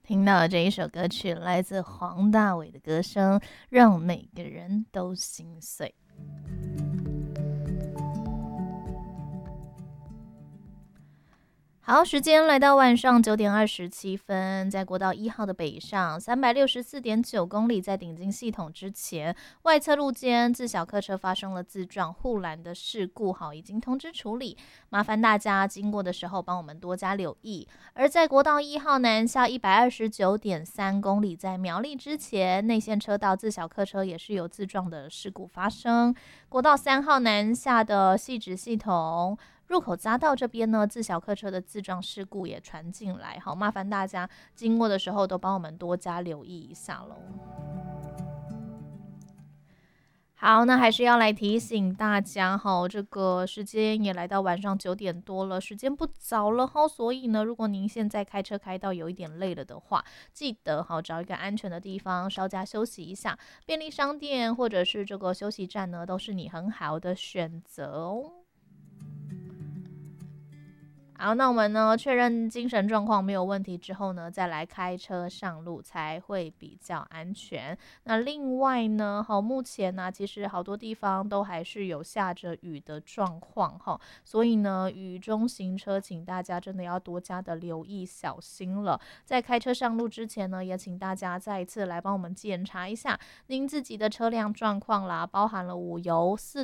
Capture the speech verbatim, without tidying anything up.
听到这一首歌曲来自黄大炜的歌声，让每个人都心碎。好，时间来到晚上九点二十七分，在国道一号的北上三百六十四点九公里，在顶进系统之前，外侧路肩自小客车发生了自撞护栏的事故，好，已经通知处理，麻烦大家经过的时候帮我们多加留意。而在国道一号南下一百二十九点三公里，在苗栗之前，内线车道自小客车也是有自撞的事故发生。国道三号南下的汐止系统入口匝道这边呢，自小客车的自撞事故也传进来，好，麻烦大家经过的时候都帮我们多加留意一下喽。好，那还是要来提醒大家哈，这个时间也来到晚上九点多了，时间不早了哈，所以呢，如果您现在开车开到有一点累了的话，记得哈找一个安全的地方稍加休息一下，便利商店或者是这个休息站呢，都是你很好的选择哦。好，那我们呢确认精神状况没有问题之后呢，再来开车上路才会比较安全。那另外呢，好，目前呢、啊、其实好多地方都还是有下着雨的状况哈，所以呢，雨中行车，请大家真的要多加的留意小心了。在开车上路之前呢，也请大家再一次来帮我们检查一下您自己的车辆状况啦，包含了五油、四